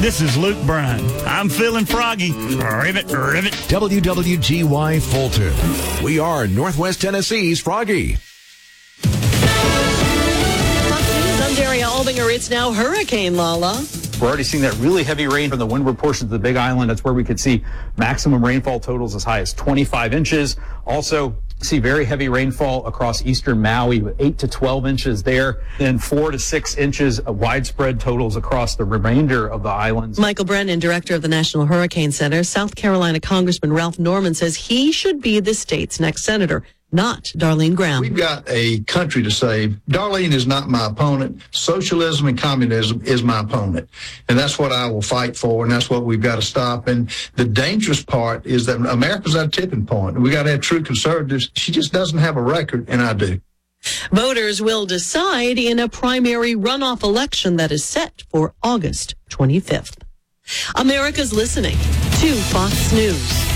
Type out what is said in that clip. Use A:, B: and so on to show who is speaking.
A: This is Luke Bryan. I'm feeling froggy. Ribbit, ribbit.
B: WWGY Fulton. We are Northwest Tennessee's Froggy.
C: I'm Daria Albinger. It's now Hurricane Lala.
D: We're already seeing that really heavy rain from the windward portions of the Big Island. That's where we could see maximum rainfall totals as high as 25 inches. Also see very heavy rainfall across eastern Maui with 8 to 12 inches there. Then 4 to 6 inches of widespread totals across the remainder of the islands.
C: Michael Brennan, director of the National Hurricane Center. South Carolina Congressman Ralph Norman says he should be the state's next senator, not Darlene Graham.
E: We've got a country to save. Darlene is not my opponent. Socialism and communism is my opponent. And that's what I will fight for, and that's what we've got to stop. And the dangerous part is that America's at a tipping point. We got to have true conservatives. She just doesn't have a record, and I do.
C: Voters will decide in a primary runoff election that is set for August 25th. America's listening to Fox News.